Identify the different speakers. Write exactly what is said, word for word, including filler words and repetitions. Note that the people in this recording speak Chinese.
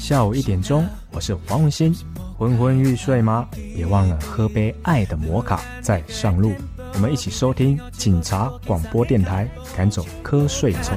Speaker 1: 下午一点钟，我是黄文新。昏昏欲睡吗？别忘了喝杯爱的摩卡再上路。我们一起收听警察广播电台，赶走瞌睡虫。